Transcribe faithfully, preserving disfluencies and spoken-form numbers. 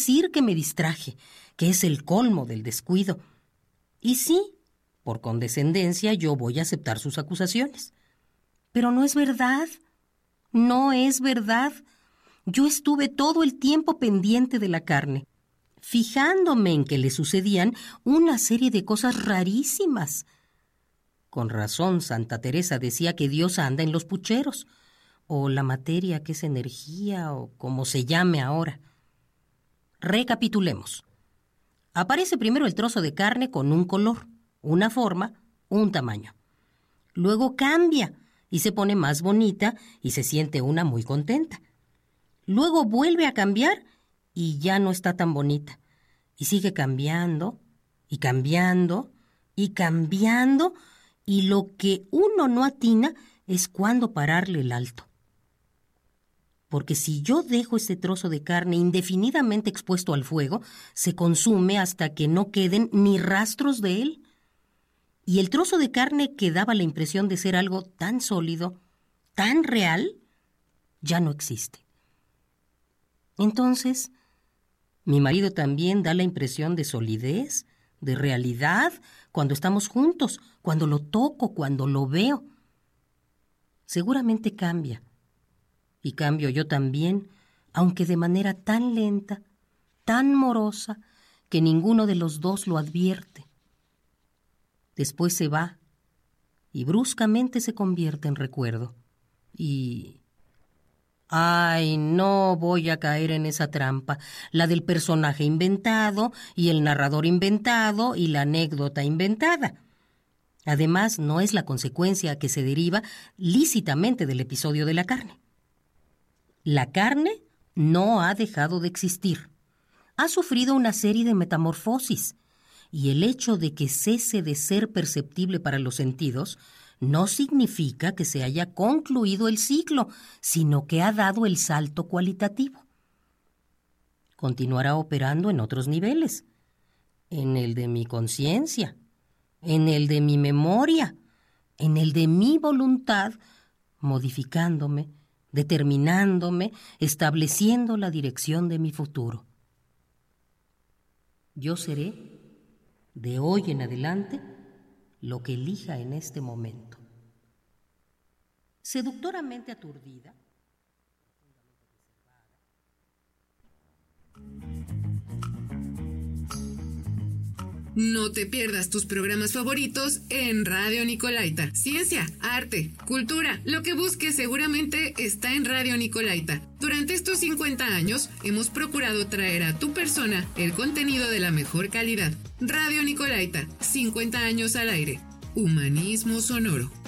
decir que me distraje, que es el colmo del descuido. Y sí, por condescendencia yo voy a aceptar sus acusaciones. Pero no es verdad, no es verdad. Yo estuve todo el tiempo pendiente de la carne, fijándome en que le sucedían una serie de cosas rarísimas. Con razón, Santa Teresa decía que Dios anda en los pucheros, o la materia que es energía, o como se llame ahora. Recapitulemos. Aparece primero el trozo de carne con un color, una forma, un tamaño. Luego cambia y se pone más bonita y se siente una muy contenta. Luego vuelve a cambiar y ya no está tan bonita. Y sigue cambiando, y cambiando, y cambiando, y lo que uno no atina es cuándo pararle el alto. Porque si yo dejo ese trozo de carne indefinidamente expuesto al fuego, se consume hasta que no queden ni rastros de él. Y el trozo de carne que daba la impresión de ser algo tan sólido, tan real, ya no existe. Entonces, mi marido también da la impresión de solidez, de realidad, cuando estamos juntos, cuando lo toco, cuando lo veo. Seguramente cambia. Y cambio yo también, aunque de manera tan lenta, tan morosa, que ninguno de los dos lo advierte. Después se va, y bruscamente se convierte en recuerdo. Y... ¡ay, no voy a caer en esa trampa! La del personaje inventado, y el narrador inventado, y la anécdota inventada. Además, no es la consecuencia que se deriva lícitamente del episodio de la carne. La carne no ha dejado de existir. Ha sufrido una serie de metamorfosis, y el hecho de que cese de ser perceptible para los sentidos no significa que se haya concluido el ciclo, sino que ha dado el salto cualitativo. Continuará operando en otros niveles, en el de mi conciencia, en el de mi memoria, en el de mi voluntad, modificándome, determinándome, estableciendo la dirección de mi futuro. Yo seré, de hoy en adelante, lo que elija en este momento. Seductoramente aturdida. No te pierdas tus programas favoritos en Radio Nicolaita. Ciencia, arte, cultura, lo que busques seguramente está en Radio Nicolaita. Durante estos cincuenta años hemos procurado traer a tu persona el contenido de la mejor calidad. Radio Nicolaita, cincuenta años al aire. Humanismo sonoro.